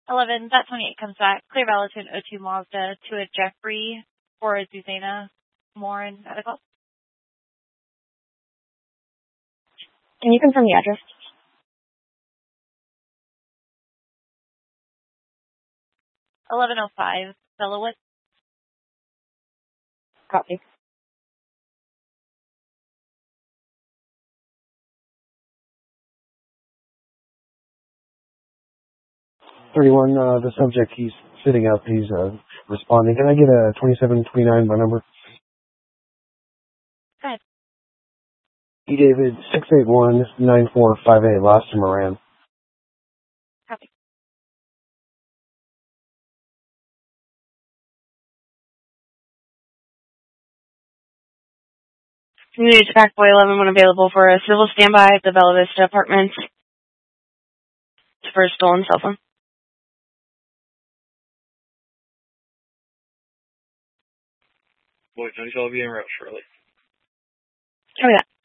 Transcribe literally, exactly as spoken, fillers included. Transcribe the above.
eleven, that twenty-eight comes back. Clear valid to an O two Mazda to a Jeffrey or a Zuzana Moore in medical. Can you confirm the address? eleven oh five, Bellowitz. Copy. thirty-one, uh, the subject, he's sitting up, he's uh, responding. Can I get a twenty-seven twenty-nine by number? Go ahead. E. David, six eight one nine four five eight, lost to Moran. Copy. Community Pack Boy eleven when available for a civil standby at the Bella Vista Apartments for a stolen cell phone. Boy, can I be en route shortly? Oh, yeah.